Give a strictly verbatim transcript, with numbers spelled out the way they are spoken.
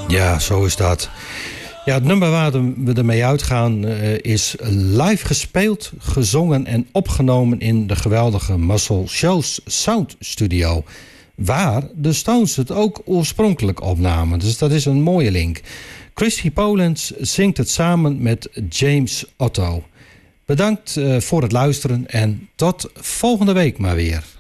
Ja, zo is dat. Ja, het nummer waar we ermee uitgaan uh, is live gespeeld, gezongen en opgenomen in de geweldige Muscle Shoals Sound Studio. Waar de Stones het ook oorspronkelijk opnamen. Dus dat is een mooie link. Christy Polands zingt het samen met James Otto. Bedankt uh, voor het luisteren en tot volgende week maar weer.